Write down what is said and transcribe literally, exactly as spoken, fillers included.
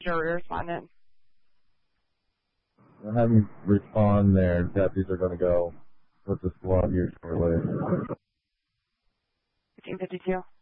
jury respondent. I'll have you respond there. Deputies are going to go put the squad here shortly. fifteen fifty-two.